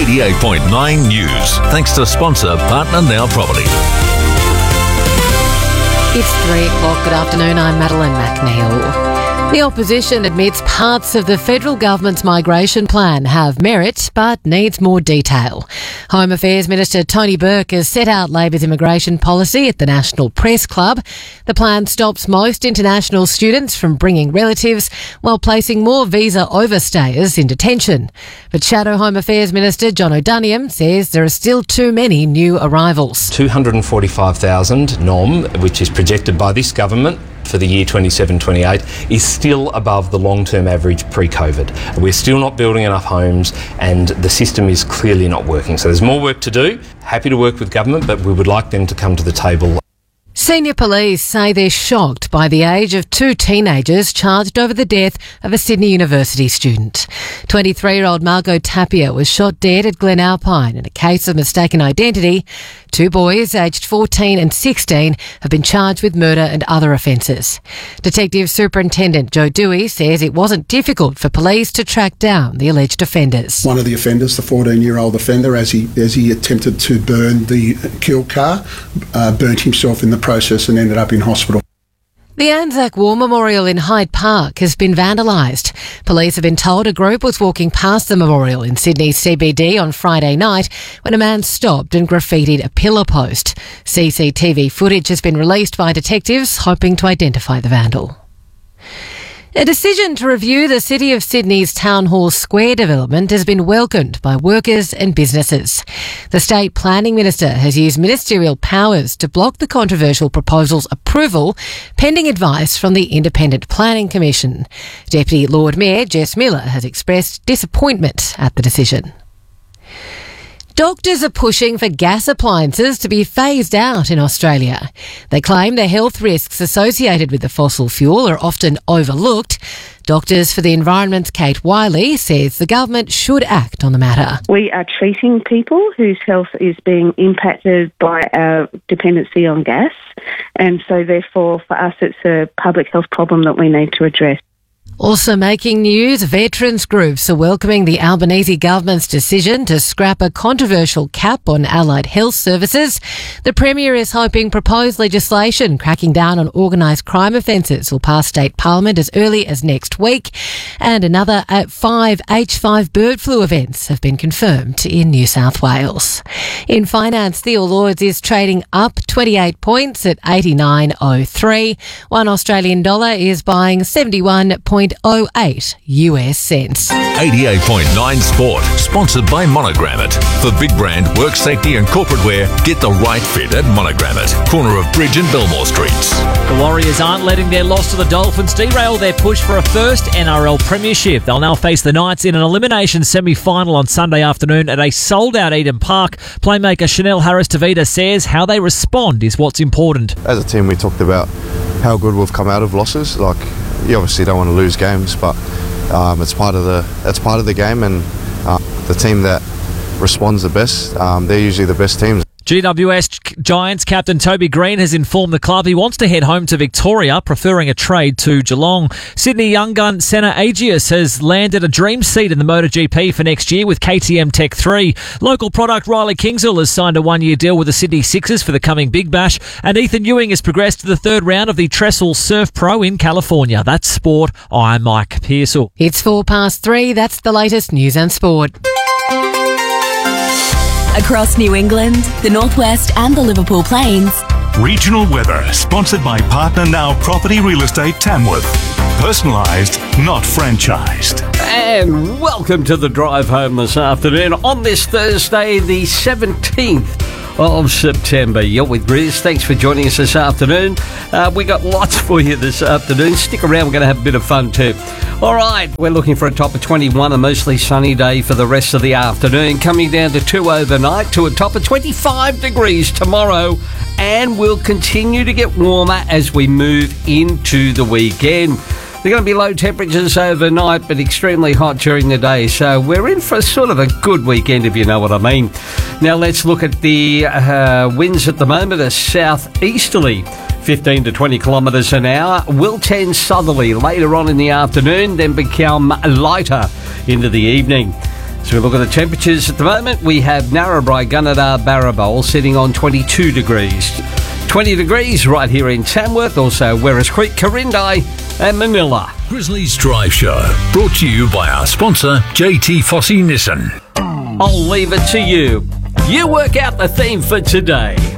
88.9 News. Thanks to sponsor Partner Now Property. It's 3 o'clock. Good afternoon. I'm Madeline McNeil. The opposition admits parts of the federal government's migration plan have merit but needs more detail. Home Affairs Minister Tony Burke has set out Labor's immigration policy at the National Press Club. The plan stops most international students from bringing relatives while placing more visa overstayers in detention. But Shadow Home Affairs Minister John O'Duniam says there are still too many new arrivals. 245,000 NOM, which is projected by this government for the year 27-28, is still above the long-term average pre-COVID. We're still not building enough homes and the system is clearly not working. So there's more work to do. Happy to work with government, but we would like them to come to the table. Senior police say they're shocked by the age of two teenagers charged over the death of a Sydney University student. 23-year-old Margot Tapia was shot dead at Glen Alpine in a case of mistaken identity. Two boys, aged 14 and 16, have been charged with murder and other offences. Detective Superintendent Joe Dewey says it wasn't difficult for police to track down the alleged offenders. One of the offenders, the 14-year-old offender, as he attempted to burn the kill car, burnt himself in the process and ended up in hospital. The Anzac War Memorial in Hyde Park has been vandalised. Police have been told a group was walking past the memorial in Sydney's CBD on Friday night when a man stopped and graffitied a pillar post. CCTV footage has been released by detectives hoping to identify the vandal. A decision to review the City of Sydney's Town Hall Square development has been welcomed by workers and businesses. The State Planning Minister has used ministerial powers to block the controversial proposal's approval, pending advice from the Independent Planning Commission. Deputy Lord Mayor Jess Miller has expressed disappointment at the decision. Doctors are pushing for gas appliances to be phased out in Australia. They claim the health risks associated with the fossil fuel are often overlooked. Doctors for the Environment's Kate Wiley says the government should act on the matter. We are treating people whose health is being impacted by our dependency on gas, and so therefore for us it's a public health problem that we need to address. Also making news, veterans groups are welcoming the Albanese government's decision to scrap a controversial cap on allied health services. The Premier is hoping proposed legislation cracking down on organised crime offences will pass state parliament as early as next week. And another 5 H5 bird flu events have been confirmed in New South Wales. In finance, the All Ords is trading up 28 points at 89.03. One Australian dollar is buying 71.08 US cents. 88.9 Sport, sponsored by Monogrammet. For big brand, work safety and corporate wear, get the right fit at Monogrammet, corner of Bridge and Belmore Streets. The Warriors aren't letting their loss to the Dolphins derail their push for a first NRL premiership. They'll now face the Knights in an elimination semi-final on Sunday afternoon at a sold-out Eden Park. Playmaker Chanel Harris-Tavita says how they respond is what's important. As a team, we talked about how good we've come out of losses. You obviously don't want to lose games, but it's part of the game, and the team that responds the best, they're usually the best teams. GWS Giants captain Toby Green has informed the club he wants to head home to Victoria, preferring a trade to Geelong. Sydney young gun Senna Agius has landed a dream seat in the MotoGP for next year with KTM Tech 3. Local product Riley Kingsell has signed a one-year deal with the Sydney Sixers for the coming Big Bash, and Ethan Ewing has progressed to the third round of the Trestle Surf Pro in California. That's sport. I'm Mike Pearsall. It's 3:04. That's the latest news and sport. Across New England, the Northwest and the Liverpool Plains. Regional weather, sponsored by Partner Now Property Real Estate Tamworth. Personalised, not franchised. And welcome to the drive home this afternoon on this Thursday, the 17th of September. You're with Grizz. Thanks for joining us this afternoon. We got lots for you this afternoon. Stick around, we're going to have a bit of fun too. All right, we're looking for a top of 21, a mostly sunny day for the rest of the afternoon, coming down to 2 overnight to a top of 25 degrees tomorrow, and we'll continue to get warmer as we move into the weekend. They're going to be low temperatures overnight, but extremely hot during the day. So we're in for sort of a good weekend, if you know what I mean. Now let's look at the winds at the moment. A southeasterly 15 to 20 kilometres an hour. Will turn southerly later on in the afternoon, then become lighter into the evening. So we look at the temperatures at the moment. We have Narrabri, Gunnedah, Barrabool sitting on 22 degrees. 20 degrees right here in Tamworth, also Werris Creek, Corindai and Manila. Grizzlies Drive Show, brought to you by our sponsor, JT Fossey Nissan. I'll leave it to you. You work out the theme for today.